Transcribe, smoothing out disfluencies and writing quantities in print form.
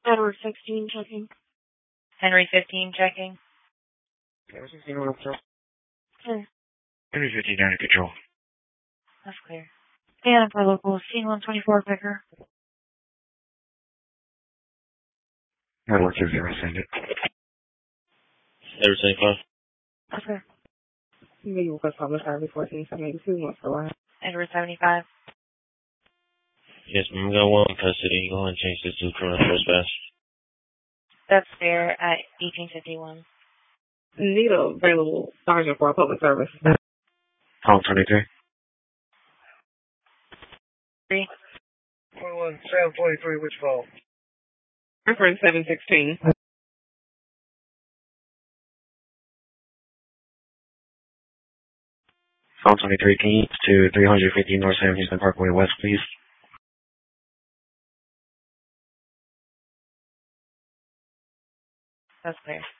Edward 16 checking. Henry 15 checking. Henry 16 on control. Clear. Henry 15 down to control. That's clear. And for local, scene 124 picker. Edward 20, send it. Edward 25. That's clear. You request public service 14782, North Carolina. Edward 75. Yes, ma'am. We got one in custody. Go ahead and change this to criminal trespass. That's fair at 1851. Need a available sergeant for a public service. Call 23. 3. 21, 743, which call? Reference 716. Call 23, can you to 350 North Sam Houston Parkway West, please? That's clear.